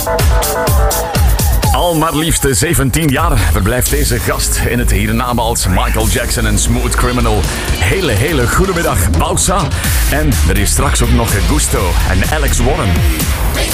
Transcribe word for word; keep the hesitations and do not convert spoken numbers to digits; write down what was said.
Al maar liefst zeventien jaar verblijft deze gast in het hiernamaals Michael Jackson en Smooth Criminal. Hele, hele goedemiddag, Bausa. En er is straks ook nog Gusto en Alex Warren.